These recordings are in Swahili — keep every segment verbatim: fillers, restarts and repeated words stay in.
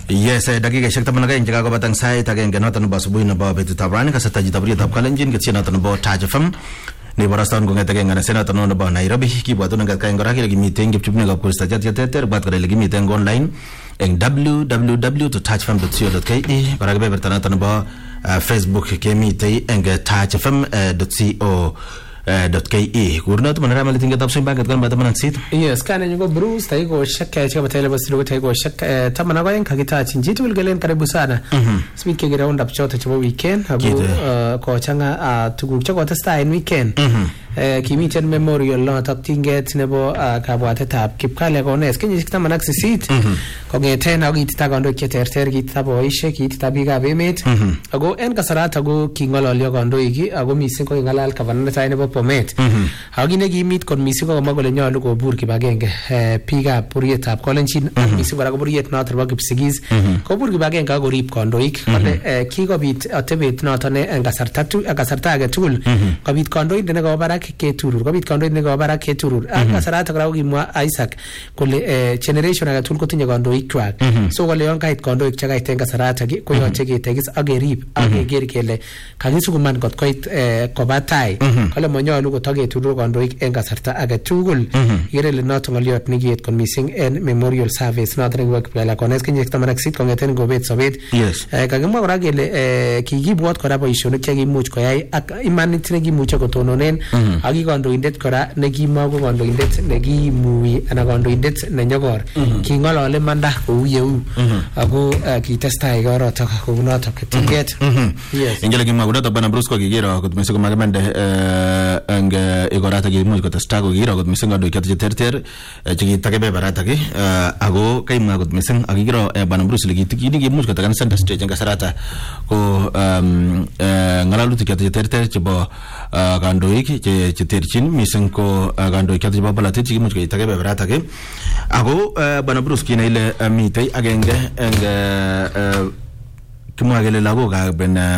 Yes, dakikaishek taman ak aeng chekakobata sait agenge noton nebo asubuhi nebo betutab rani kasarta jitaburietab Kalenjin ketyi noton nebo Taj F M nebo rastan kong'etege nganaset noton nebo Nairobi kibwatun eng atkaen kora kele kimiten kipchumnikab koristo cheterter bwat kora ile kimiten online eng w w w dot taj f m dot co dot k e kora kebeberta noton nebo Facebook kemitei eng taj f m dot co dot k e kurnoto manara malitin getab so banket kan bataman sit yes kana nyugo Bruce tai go shakka chama tele basiru tai go shakka tamana go yanka gitachi njitu wilgelen karibu sana speak ke round up chote chabo weekend habu ko changa tuguk chako testa in weekend kimiten memorial lot of tinget nebo kabwatetab kipkale kones kenyisiek taman ak sisit kongeten akitita kandoik cheterter kitita boisiek kitita biikab emet ako en kasarata ko kingololyo kandoik ako mising ko ngalal governor tai nebo Bomet ako kine kimit kon mising ko komwa kole nyolu kobur kibagenge biikab burietab Kalenjin ak mising kora ko buriet noton nebo Kipsigis kobur kibagenge ak korib kandoik kole kikobit atebet noton en kasarta tu kasarta age tugul kobit kandoindet ne kobo barak keturur kobit kandoindet ne kobo barak keturur ak kasarata kora kimwa Isaac kole generation age tugul kotinye kandoik kwak so kole yon kait kandoik chekait en kasarata ko yoche ketegis ak kerib ak keger kele kakisukuman kot koit koba tai kole manyolu kotaketurur kandoik en kasarta age tugul igere le noton ngoliot nikiet kon missing en memorial service noton nebo kiplela kones kenyisiek taman ak sisit kongeten ngobet sobet kakimwa kora kele kikibwot kora boisionik chekimuch koyai ak imanit nekimuche kotononen ak kandoindet kora nekimako kandoindet nekimui ana kandoindet nenyokor kingolole manda kou yeu ako kitestai korotok kou notok ketinget yes ingele kimwa kudoto bana Bruce ko kigero kot mising magamende ang igorata kimuch kotestai ko kigero kot mising kandoik cheterter chekitake barata ki ako kaimwa kot mising akigero bana Bruce likitikini kimuch kotakan center stage eng kasarata ko ngalalutik cheterter chebo kandoik cheterchin mising ko kandoik chebo bolatet chekimuch koitake barata ki ako bana Bruce kina ile mitei agenge eng kimwa kele lagokab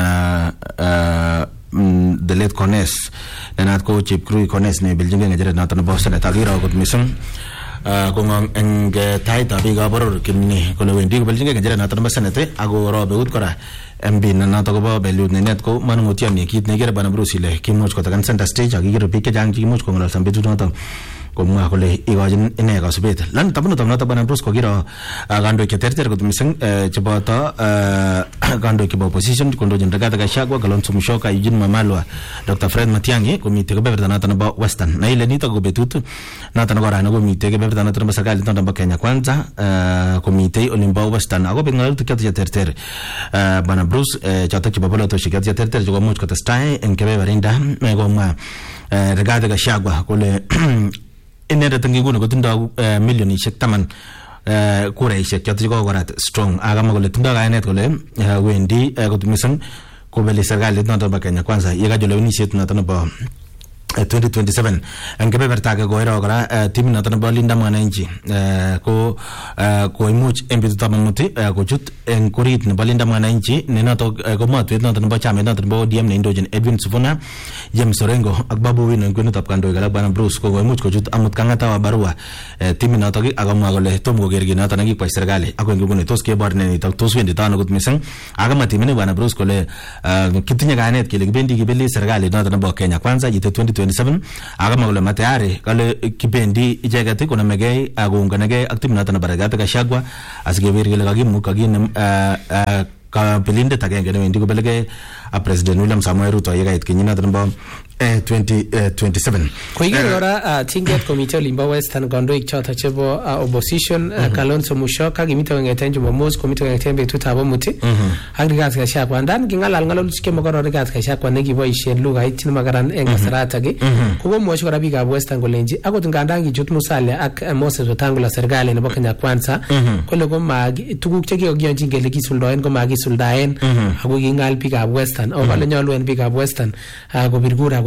the late Kones nenat ko Chepkurui Kones ne biljinge ngejeret noton nebo Senate akiro kot mising kongong eng taitab biikab boror kimni kole wendi kobeljinge ngejeret noton nebo Senate ako robe ut kora M P noton kobo belut nenet ko manungutioni kit nekere bana Bruce ile kimuch kotakan center stage akikere biik chechang chekimuch kong'ololsan betut noton komwa kole ikochin ine kasubet lan tabunutab noton bana Bruce kokiro kandoik cheterter kot mising cheboto kandoik chebo opposition kondochin Rigathi Gachagua, Kalonzo Musyoka, Eugene Wamalwa, Doctor Fred Matiang'i komite kebeberta noton nebo Western na ile nitok ko betut noton ko rani komite kebeberta noton nebo serikali noton nebo Kenya Kwanza komite olimbo Western ako bek ngalalutik choton cheterter bana Bruce chotok chebo bolotosiek choton cheterter chekomuch kotestai eng kebeberinda komwa Rigathi Gachagua kole inendet nginguni kotindo milionishek taman kuraishek choto chikokorat strong akama kole tindo kayanet kole wendi kot mising kobeli serikalit noton nebo Kenya Kwanza yekajolewenisiet noton nebo twenty twenty-seven en kebeberta age koiro kora timit noton nebo Linda Mwananchi ko koimuch en betutab muti kochut en kurit nebo Linda Mwananchi ne noton ko motwet noton nebo chamet noton nebo O D M ne indochin Edwin Sifuna, James Orengo ak Babu Owino en kwenutab kandoik alak bwana Bruce ko koimuch kochut amut Kang'ata wa Barua timit noton akomwa kole tom koker kit noton nekikwai serikali ako nguni tos kebor ne nitok tos wendito ano kot mising akama timit bwana Bruce kole kitinye kayanet kele kibendi kibeli serikali noton nebo Kenya Kwanza yite twenty twenty-seven akama kole matayari kale kibendi icheket konamegei akounganegei ak timit noton nebo Rigathi Gachagua asikeker kele kakimuk kakinem kabelindet agenge newendi kobelegei a President William Samoei Ruto yekait kenyit noton nebo twenty twenty-seven koigere kora tinget komite olimbo Western kandoik choto chebo opposition Kalonzo Musyoka kimite kongeten Jumamos komite kongeten betutab amut ak Rigathi Gachagua ndan kingalal ngalalutik chemokororon Rigathi Gachagua nekiboisien lugait nemakaran en kasarata ki kokomwochi kora biikab Western kolenji akot ngandan kichut Musalia ak Moses Wetangula serikali nebo Kenya Kwanza kole koma tuguk chekikiyonjin kele kisuldoen koma kisuldaen ako kingal biikab Western o kole nyolu en biikab Western kobir kura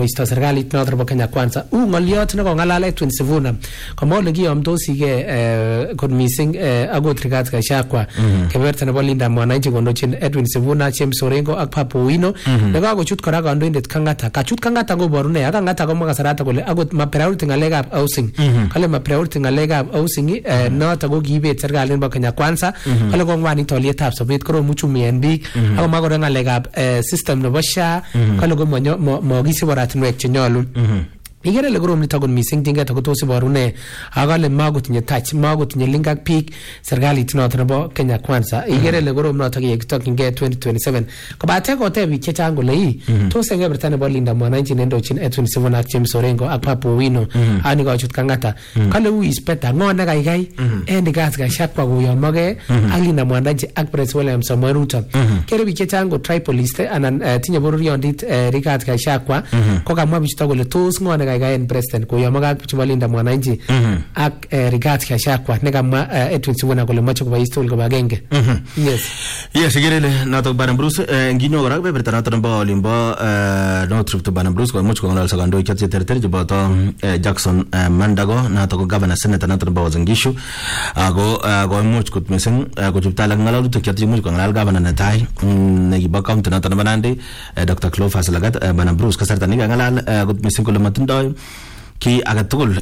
koisto serikalit noto nebo Kenya Kwanza u ngoliot ne kongalale Edwin Sifuna komwa ole kiyomdosige kot mising akot Rigathi Gachagua keberta nebo Linda Mwananchi kondochin Edwin Sifuna, James Orengo ak Babu Owino ne kakochut kora kandoindet Kang'ata. Kachut Kang'ata koboru ne ak Kang'ata komwa kasarata kole akot ma priority ngalekab housing kale ma priority ngalekab housing noto ko kiibet serikalit nebo Kenya Kwanza kale kongwanit olietab sobet korom uchumi en biik ak komwa kora ngalekab system nebo S H A kale ko mo kisib oratinwek che nyolu. Igere le korom nito kon mising tinget ko tos iboru ne akale makotinye touch makotinye link ak biik serikalit noto nebo Kenya Kwanza. Igere le korom noto kiyekitokyinge twenty twenty-seven kobate kote biik chechang kole ii tos eng keberta nebo Linda Mwananchi nendochin Edwin Sifuna ak James Orengo ak Babu Owino ani kochut Kang'ata kale uu inspector ng'o ne kaikai en Rigathi Gachagua koyomoge ak Linda Mwananchi ak Prince William Samoei Ruto. Kere biik chechang ko tribalist anan tinye bororiondit Rigathi Gachagua ko kamwa bichuto kole tos ng'o ne en president ko yomaga chuma Linda Mwananchi ak Rigathi Gachagua ne kama Edwin Sifuna kole macho ko istol ko bagenge. Yes yes gerele nato Bwana Bruce nginyo gora be berta nato mba limba no trip to Bwana Bruce ko much ko ngala sagando chatse terter jibato Jackson Mandago nato ko governor senator nato mba wazangishu ago go much ko mesen ko juptala ngala to chatse much ko ngala governor natai ne giba county nato banande Doctor Clovis Lagat Bwana Bruce kasarta ni ngala ko mesen ko lamatundo ki agatugul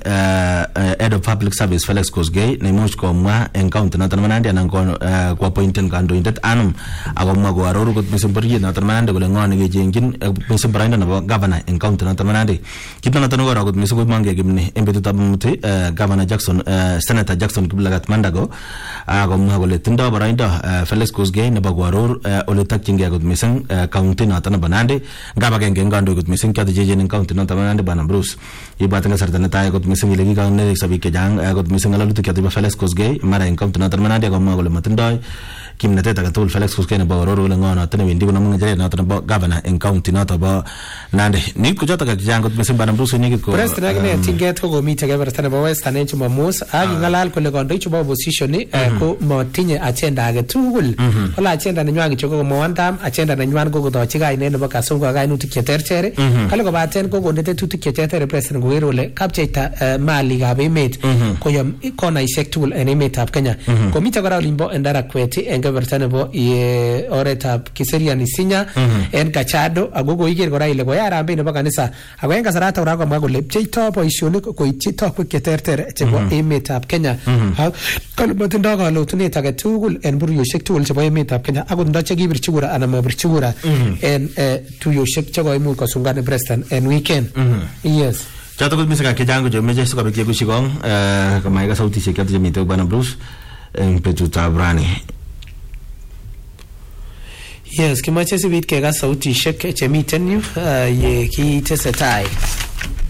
head of public service Felix Kosgei ne much ko mwa en county na tanmanande anan ko ko appointed kandoindet anum ako mwa ko aroru ko misem bari na tanmanande ko le ngone ge jengin misem baranda na governor en county na tanmanande kitna tan ko ko misem ko mange gimni embetu tamuti governor Jackson senator Jackson Kiblagat Mandago ako mwa ko le tindo baranda Felix Kosgei ne ba ko aroru ole takkinge ko misem county na tanbanande ngaba genge ngando ko misem ka jeje en county na tanmanande Bwana Bruce iba tanga sartana tayo kot mising ilegi ka ne sabi ke jang kot mising alalu to kyati ba Felix Kosgei mara en county na tanmanande ko ma ko le matindoy kimnate ta katul Felix Kosgei ne ba ororo le ngona tane windi ko namunga jere na tan ba governor en county na to ba nande ni ko jota ka jang kot mising Bwana Bruce ni ko president ne tinget ko go mi tage bertane ba western en chuma mos agi ngalal ko le gondo chuba opposition ni ko mo tinye agenda age tugul wala agenda ne nyangi choko mo wandam agenda ne nyan go go to chiga ine ne ba kasum ko ga inu tikyeterchere kale ko baten ko go ndete tutikyeterchere president go le kapcheita mali ga bemet ko yom ikona isectul en emetab Kenya ko mita gara limbo endara kweti en gabertane bo ye oretab kiseria ni sinya en Kachado agogo iger gora ile go yara ambe ne ba kanisa ago en kasarata ura ko mago le cheito boisioni ko ichito ko keterter chebo emetab Kenya kal matinda ga lo tune tage tugul en buru sectul chebo emetab Kenya ago ndache gibir chigura ana mabir chigura en tuyo sek chago imu ko sungane president en weekend. Yes chato ko misaka ke jango jo meje suka bekie kushigong eh kama iga sauti se kyatu jemito Bwana Bruce en petu tabrani. Yes kimache sibit ke ga sauti shek chemiten yu ye ki tesetai